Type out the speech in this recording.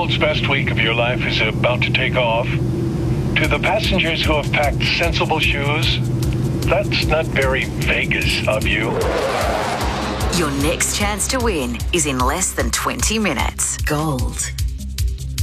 world's best week of your life is about to take off. To the passengers who have packed sensible shoes, that's not very Vegas of you. Your next chance to win is in less than 20 minutes. Gold